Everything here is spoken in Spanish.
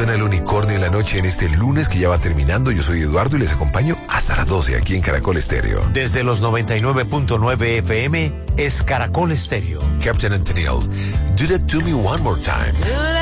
suena el unicornio en la noche en este lunes que ya va terminando. Yo soy Eduardo y les acompaño hasta las 12 aquí en Caracol Estéreo. Desde los 99.9 FM es Caracol Estéreo. Captain and Tennille, do that to me one more time.